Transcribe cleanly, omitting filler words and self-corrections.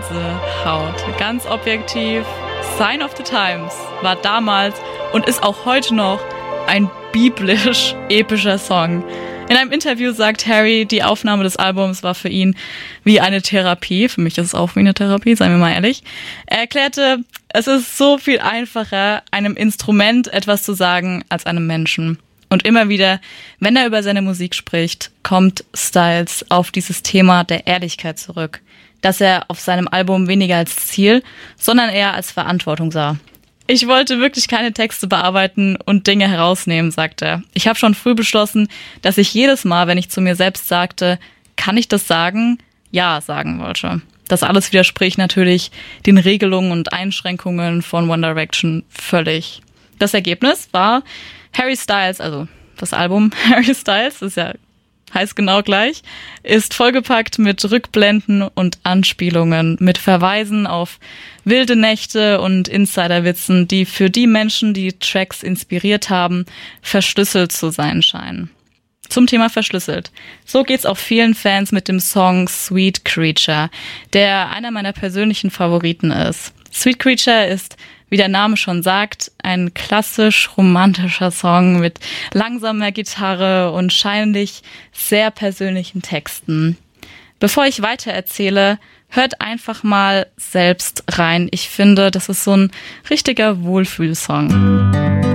Gänsehaut. Ganz objektiv. Sign of the Times war damals und ist auch heute noch ein biblisch-epischer Song. In einem Interview sagt Harry, die Aufnahme des Albums war für ihn wie eine Therapie. Für mich ist es auch wie eine Therapie, seien wir mal ehrlich. Er erklärte, es ist so viel einfacher, einem Instrument etwas zu sagen, als einem Menschen. Und immer wieder, wenn er über seine Musik spricht, kommt Styles auf dieses Thema der Ehrlichkeit zurück, dass er auf seinem Album weniger als Ziel, sondern eher als Verantwortung sah. Ich wollte wirklich keine Texte bearbeiten und Dinge herausnehmen, sagt er. Ich habe schon früh beschlossen, dass ich jedes Mal, wenn ich zu mir selbst sagte, kann ich das sagen, ja sagen wollte. Das alles widerspricht natürlich den Regelungen und Einschränkungen von One Direction völlig. Das Ergebnis war Harry Styles, also das Album Harry Styles, das ist ja heißt genau gleich, ist vollgepackt mit Rückblenden und Anspielungen, mit Verweisen auf wilde Nächte und Insiderwitzen, die für die Menschen, die Tracks inspiriert haben, verschlüsselt zu sein scheinen. Zum Thema verschlüsselt. So geht's auch vielen Fans mit dem Song Sweet Creature, der einer meiner persönlichen Favoriten ist. Sweet Creature ist, wie der Name schon sagt, ein klassisch romantischer Song mit langsamer Gitarre und scheinlich sehr persönlichen Texten. Bevor ich weiter erzähle, hört einfach mal selbst rein. Ich finde, das ist so ein richtiger Wohlfühlsong.